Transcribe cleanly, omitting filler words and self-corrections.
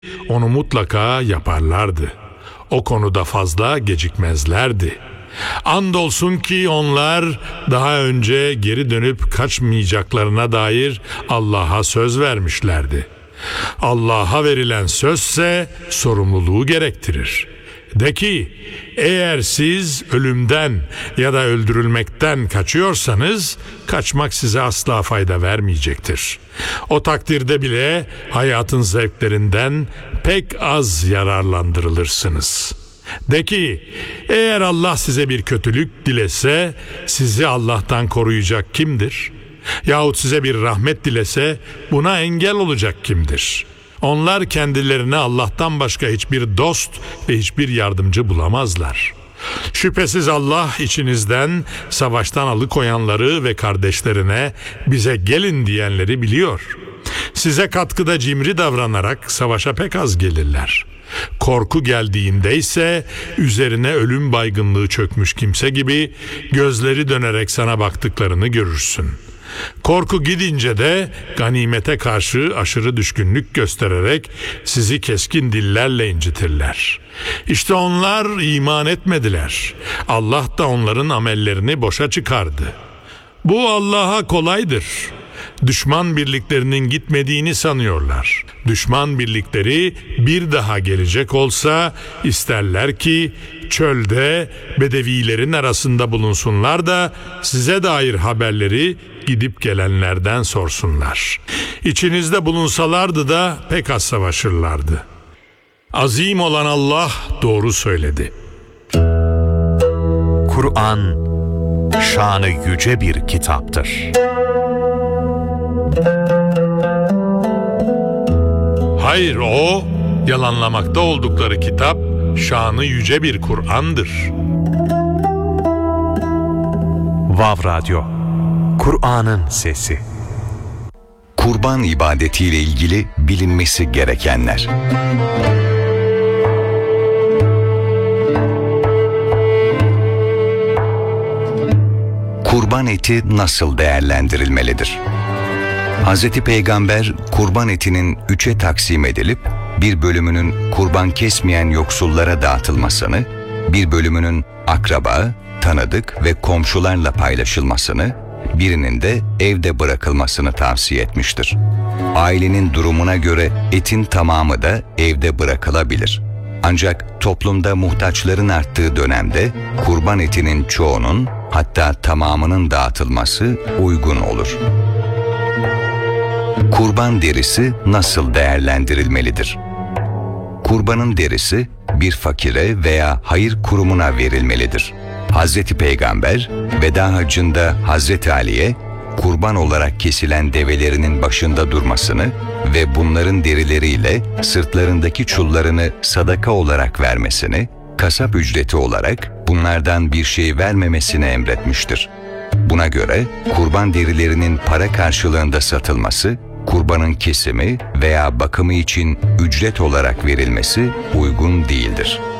onu mutlaka yaparlardı. O konuda fazla gecikmezlerdi. Andolsun ki onlar daha önce geri dönüp kaçmayacaklarına dair Allah'a söz vermişlerdi. Allah'a verilen sözse sorumluluğu gerektirir. De ki, eğer siz ölümden ya da öldürülmekten kaçıyorsanız, kaçmak size asla fayda vermeyecektir. O takdirde bile hayatın zevklerinden pek az yararlandırılırsınız. De ki, eğer Allah size bir kötülük dilese, sizi Allah'tan koruyacak kimdir? Yahut size bir rahmet dilese, buna engel olacak kimdir? Onlar kendilerine Allah'tan başka hiçbir dost ve hiçbir yardımcı bulamazlar. Şüphesiz Allah içinizden savaştan alıkoyanları ve kardeşlerine bize gelin diyenleri biliyor. Size katkıda cimri davranarak savaşa pek az gelirler. Korku geldiğinde ise üzerine ölüm baygınlığı çökmüş kimse gibi gözleri dönerek sana baktıklarını görürsün. Korku gidince de ganimete karşı aşırı düşkünlük göstererek sizi keskin dillerle incitirler. İşte onlar iman etmediler. Allah da onların amellerini boşa çıkardı. Bu Allah'a kolaydır. Düşman birliklerinin gitmediğini sanıyorlar. Düşman birlikleri bir daha gelecek olsa isterler ki çölde bedevilerin arasında bulunsunlar da size dair haberleri gidip gelenlerden sorsunlar. İçinizde bulunsalardı da pek az savaşırlardı. Azim olan Allah doğru söyledi. Kur'an şanı yüce bir kitaptır. Hayır, o yalanlamakta oldukları kitap şanı yüce bir Kur'an'dır. Vav Radyo, Kur'an'ın sesi. Kurban ibadetiyle ilgili bilinmesi gerekenler. Kurban eti nasıl değerlendirilmelidir? Hz. Peygamber kurban etinin 3'e taksim edilip bir bölümünün kurban kesmeyen yoksullara dağıtılmasını, bir bölümünün akraba, tanıdık ve komşularla paylaşılmasını, birinin de evde bırakılmasını tavsiye etmiştir. Ailenin durumuna göre etin tamamı da evde bırakılabilir. Ancak toplumda muhtaçların arttığı dönemde kurban etinin çoğunun, hatta tamamının dağıtılması uygun olur. Kurban derisi nasıl değerlendirilmelidir? Kurbanın derisi bir fakire veya hayır kurumuna verilmelidir. Hazreti Peygamber veda hacında Hazreti Ali'ye kurban olarak kesilen develerinin başında durmasını ve bunların derileriyle sırtlarındaki çullarını sadaka olarak vermesini, kasap ücreti olarak bunlardan bir şey vermemesini emretmiştir. Buna göre kurban derilerinin para karşılığında satılması, kurbanın kesimi veya bakımı için ücret olarak verilmesi uygun değildir.